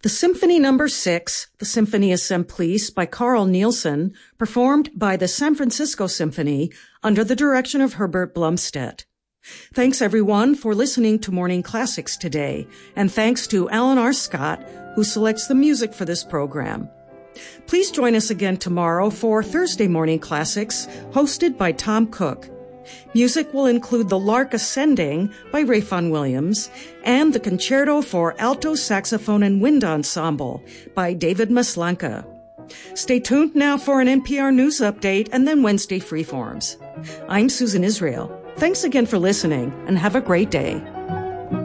The Symphony No. 6, the Symphonia Semplice by Carl Nielsen, performed by the San Francisco Symphony under the direction of Herbert Blumstedt. Thanks everyone for listening to Morning Classics today, and thanks to Alan R. Scott, who selects the music for this program. Please join us again tomorrow for Thursday Morning Classics, hosted by Tom Cook. Music will include The Lark Ascending by Ray Vaughan Williams and the Concerto for Alto Saxophone and Wind Ensemble by David Maslanka. Stay tuned now for an NPR News update and then Wednesday Freeforms. I'm Susan Israel. Thanks again for listening and have a great day.